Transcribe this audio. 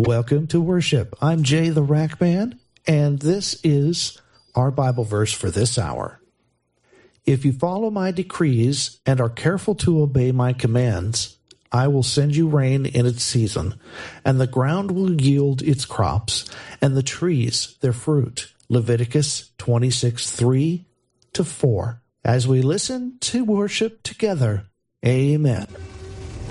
Welcome to worship. I'm Jay the Rack Man, and this is our Bible verse for this hour. If you follow my decrees and are careful to obey my commands, I will send you rain in its season, and the ground will yield its crops, and the trees their fruit. Leviticus 26:3-4. As we listen to worship together, amen.